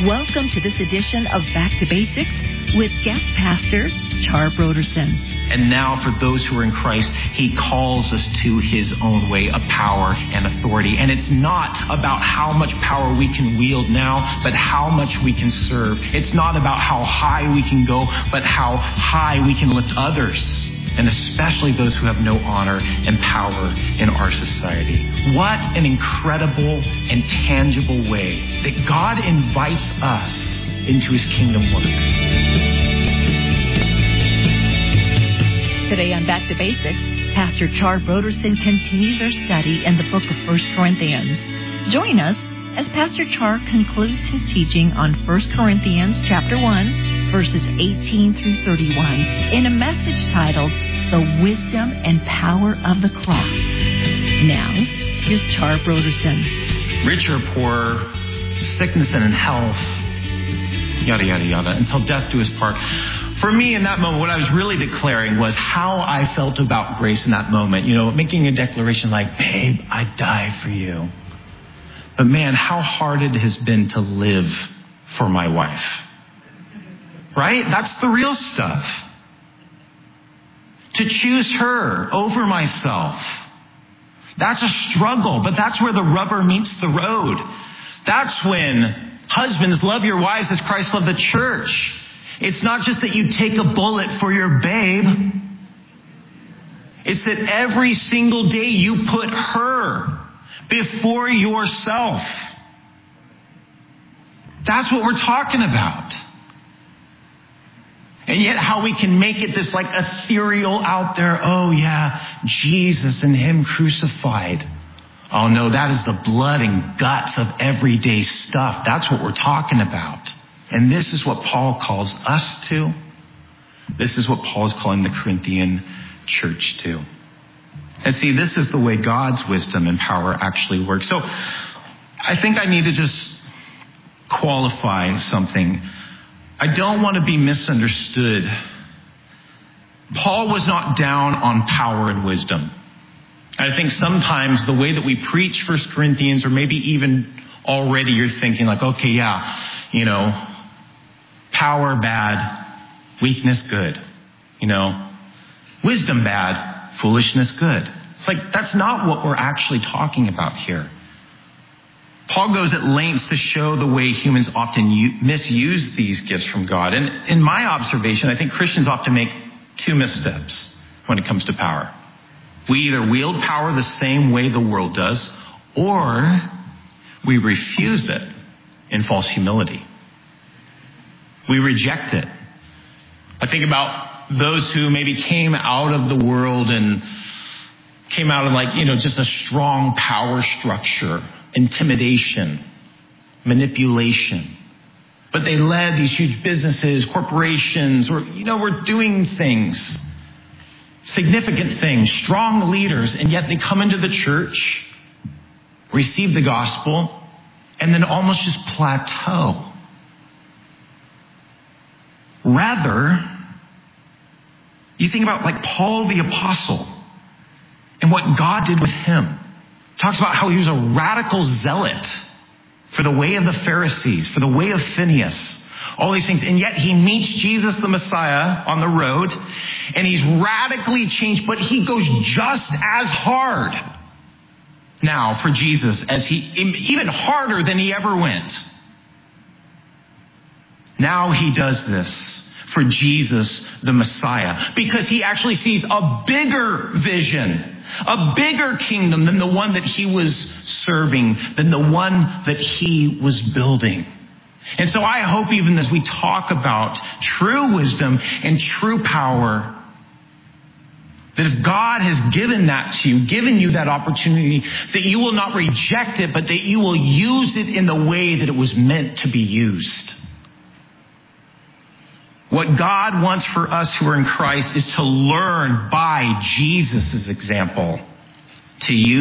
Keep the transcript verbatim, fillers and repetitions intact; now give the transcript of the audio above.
Welcome to this edition of Back to Basics with guest pastor Char Broderson. And now for those who are in Christ, he calls us to his own way of power and authority. And it's not about how much power we can wield now, but how much we can serve. It's not about how high we can go, but how high we can lift others, and especially those who have no honor and power in our society. What an incredible and tangible way that God invites us into his kingdom work. Today on Back to Basics, Pastor Char Broderson continues our study in the book of First Corinthians. Join us as Pastor Char concludes his teaching on First Corinthians chapter one, verses eighteen through thirty-one, in a message titled, The Wisdom and Power of the Cross. Now, here's Char Broderson. Rich or poor, sickness and in health, yada, yada, yada, until death do us part. For me in that moment, what I was really declaring was how I felt about grace in that moment. You know, making a declaration like, babe, I'd die for you. But man, how hard it has been to live for my wife. Right? That's the real stuff. To choose her over myself. That's a struggle, but that's where the rubber meets the road. That's when husbands, love your wives as Christ loved the church. It's not just that you take a bullet for your babe. It's that every single day you put her before yourself. That's what we're talking about. And yet how we can make it this like ethereal out there. Oh yeah, Jesus and him crucified. Oh no, that is the blood and guts of everyday stuff. That's what we're talking about. And this is what Paul calls us to. This is what Paul is calling the Corinthian church to. And see, this is the way God's wisdom and power actually works. So I think I need to just qualify something. I don't want to be misunderstood. Paul was not down on power and wisdom. I think sometimes the way that we preach First Corinthians, or maybe even already you're thinking like, okay, yeah, you know, power bad, weakness good. You know, wisdom bad, foolishness good. It's like, that's not what we're actually talking about here. Paul goes at lengths to show the way humans often u- misuse these gifts from God. And in my observation, I think Christians often make two missteps when it comes to power. We either wield power the same way the world does, or we refuse it in false humility. We reject it. I think about those who maybe came out of the world and came out of like, you know, just a strong power structure. Intimidation, manipulation. But they led these huge businesses, corporations, or, you know, were doing things, significant things, strong leaders, and yet they come into the church, receive the gospel, and then almost just plateau. Rather, you think about like Paul the Apostle and what God did with him. Talks about how he was a radical zealot for the way of the Pharisees, for the way of Phineas, all these things. And yet he meets Jesus the Messiah on the road, and he's radically changed, but he goes just as hard now for Jesus as he, even harder than he ever went. Now he does this for Jesus the Messiah because he actually sees a bigger vision, a bigger kingdom than the one that he was serving, than the one that he was building. And so I hope even as we talk about true wisdom and true power, that if God has given that to you, given you that opportunity, that you will not reject it, but that you will use it in the way that it was meant to be used. What God wants for us who are in Christ is to learn by Jesus' example to use